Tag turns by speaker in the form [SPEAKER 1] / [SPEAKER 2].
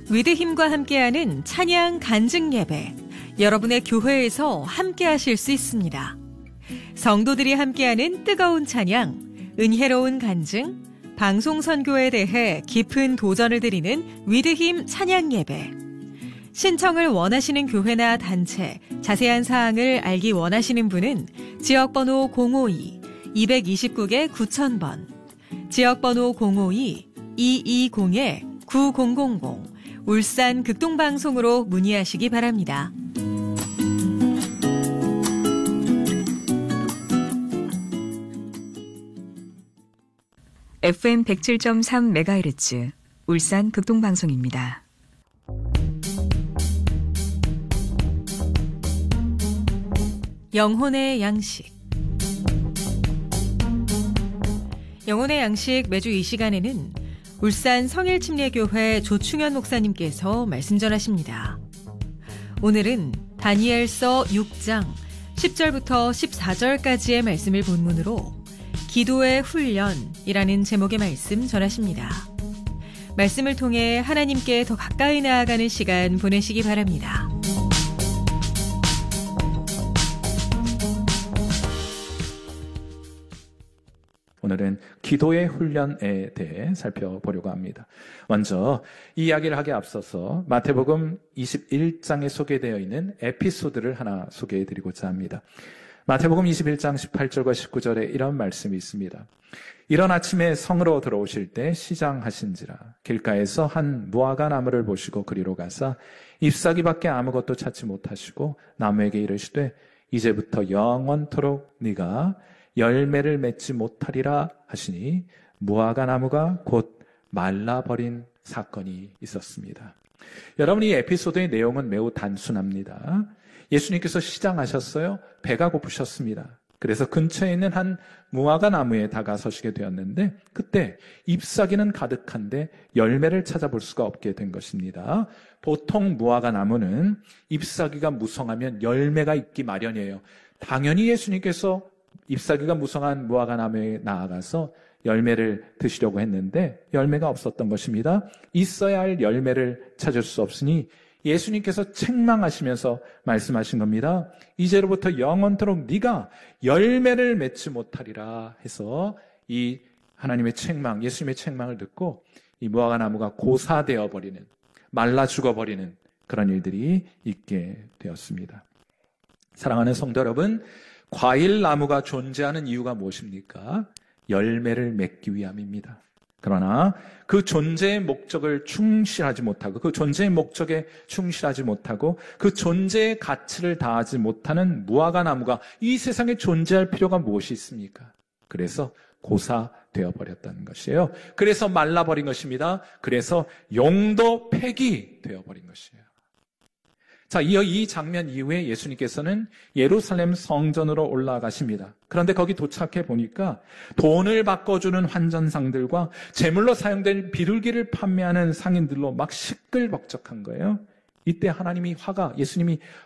[SPEAKER 1] 위드힘과 함께하는 찬양 간증 예배, 여러분의 교회에서 함께하실 수 있습니다. 성도들이 함께하는 뜨거운 찬양, 은혜로운 간증, 방송 선교에 대해 깊은 도전을 드리는 위드힘 찬양 예배. 신청을 원하시는 교회나 단체, 자세한 사항을 알기 원하시는 분은 지역번호 052-229-9000번, 지역번호 052-220-9000, 울산 극동방송으로 문의하시기 바랍니다.
[SPEAKER 2] FM 107.3MHz 울산 극동방송입니다.
[SPEAKER 1] 영혼의 양식. 영혼의 양식 매주 이 시간에는 울산 성일침례교회 조충현 목사님께서 말씀 전하십니다. 오늘은 다니엘서 6장 10절부터 14절까지의 말씀을 본문으로 기도의 훈련이라는 제목의 말씀 전하십니다. 말씀을 통해 하나님께 더 가까이 나아가는 시간 보내시기 바랍니다.
[SPEAKER 3] 오늘은 기도의 훈련에 대해 살펴보려고 합니다. 먼저 이 이야기를 하기에 앞서서 마태복음 21장에 소개되어 있는 에피소드를 하나 소개해드리고자 합니다. 마태복음 21장 18절과 19절에 이런 말씀이 있습니다. 이런 아침에 성으로 들어오실 때 시장하신지라 길가에서 한 무화과 나무를 보시고 그리로 가사 잎사귀밖에 아무것도 찾지 못하시고 나무에게 이르시되 이제부터 영원토록 네가 열매를 맺지 못하리라 하시니 무화과 나무가 곧 말라버린 사건이 있었습니다. 여러분, 이 에피소드의 내용은 매우 단순합니다. 예수님께서 시장하셨어요. 배가 고프셨습니다. 그래서 근처에 있는 한 무화과 나무에 다가서시게 되었는데 그때 잎사귀는 가득한데 열매를 찾아볼 수가 없게 된 것입니다. 보통 무화과 나무는 잎사귀가 무성하면 열매가 있기 마련이에요. 당연히 예수님께서 잎사귀가 무성한 무화과 나무에 나아가서 열매를 드시려고 했는데 열매가 없었던 것입니다. 있어야 할 열매를 찾을 수 없으니 예수님께서 책망하시면서 말씀하신 겁니다. 이제로부터 영원토록 네가 열매를 맺지 못하리라 해서 이 하나님의 책망, 예수님의 책망을 듣고 이 무화과 나무가 고사되어 버리는, 말라 죽어버리는 그런 일들이 있게 되었습니다. 사랑하는 성도 여러분, 과일나무가 존재하는 이유가 무엇입니까? 열매를 맺기 위함입니다. 그러나 그 존재의 목적을 충실하지 못하고 그 존재의 목적에 충실하지 못하고 그 존재의 가치를 다하지 못하는 무화과 나무가 이 세상에 존재할 필요가 무엇이 있습니까? 그래서 고사되어 버렸다는 것이에요. 그래서 말라버린 것입니다. 그래서 용도 폐기되어 버린 것이에요. 자, 이어 이 장면 이후에 예수님께서는 예루살렘 성전으로 올라가십니다. 그런데 거기 도착해 보니까 돈을 바꿔주는 환전상들과 제물로 사용된 비둘기를 판매하는 상인들로 막 시끌벅적한 거예요. 이때 예수님이